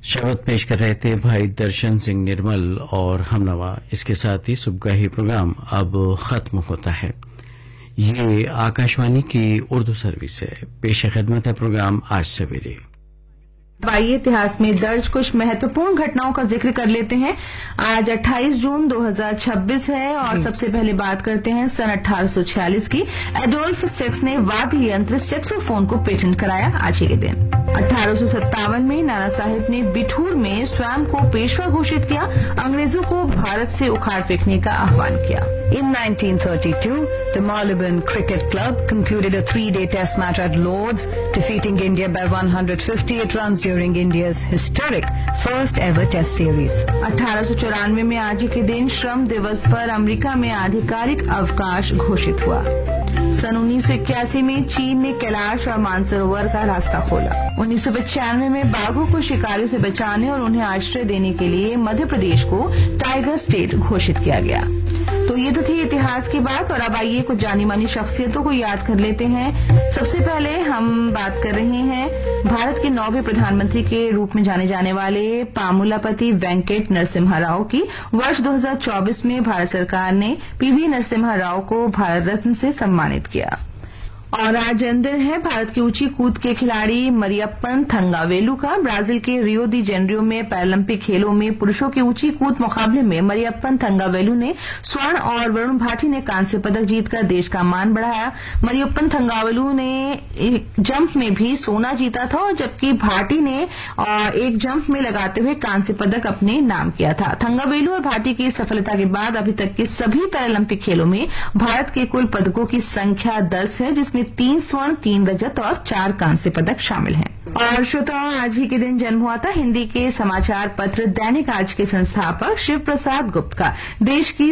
शब्द पेश कर रहे थे भाई दर्शन सिंह निर्मल और हमनवा। इसके साथ ही सुबह ही प्रोग्राम अब खत्म होता है। ये आकाशवाणी की उर्दू सर्विस है। पेश खिदमत है प्रोग्राम आज सवेरे। आइए इतिहास में दर्ज कुछ महत्वपूर्ण घटनाओं का जिक्र कर लेते हैं। आज 28 जून 2026 है और सबसे पहले बात करते हैं सन 1846 की। एडोल्फ सेक्स ने वाद्य यंत्र सेक्सोफोन को पेटेंट कराया आज ही के दिन। 1857 में नाना साहेब ने बिठूर में स्वयं को पेशवा घोषित किया। अंग्रेजों को भारत से उखाड़ फेंकने का आह्वान किया। In 1932, the Marylebone Cricket Club concluded a 3-day test match at Lord's, defeating India by 158 runs during India's historic first ever test series. 1894 में आज ही के दिन श्रम दिवस पर अमेरिका में आधिकारिक अवकाश घोषित हुआ। सन 1981 में चीन ने कैलाश और मानसरोवर का रास्ता खोला। 1995 में बाघों को शिकारियों से बचाने और उन्हें आश्रय देने के लिए मध्य प्रदेश को टाइगर स्टेट घोषित किया गया। तो ये तो थी इतिहास की बात और अब आइए कुछ जानी मानी शख्सियतों को याद कर लेते हैं। सबसे पहले हम बात कर रहे हैं भारत के 9वें प्रधानमंत्री के रूप में जाने जाने वाले पामुलापति वेंकट नरसिम्हा राव की। वर्ष 2024 में भारत सरकार ने पीवी नरसिम्हा राव को भारत रत्न से सम्मानित किया। और आज जन्मदिन है भारत की ऊंची कूद के खिलाड़ी मरियप्पन थंगावेलू का। ब्राजील के रियो दी जेनेरियो में पैरालंपिक खेलों में पुरुषों के ऊंची कूद मुकाबले में मरियप्पन थंगावेलू ने स्वर्ण और वरुण भाटी ने कांस्य पदक जीतकर देश का मान बढ़ाया। मरियप्पन थंगावेलू ने एक जंप में भी सोना जीता था और जबकि भाटी ने एक जंप में लगाते हुए कांस्य पदक अपने नाम किया था। थंगावेलू और भाटी की सफलता के बाद अभी तक के सभी पैरालंपिक खेलों में भारत के कुल पदकों की संख्या 10 है, जिसमें 3 स्वर्ण 3 रजत और 4 कांस्य पदक शामिल हैं। और श्रोताओं, आज ही के दिन जन्म हुआ था हिंदी के समाचार पत्र दैनिक आज के संस्थापक शिव प्रसाद गुप्त का। देश की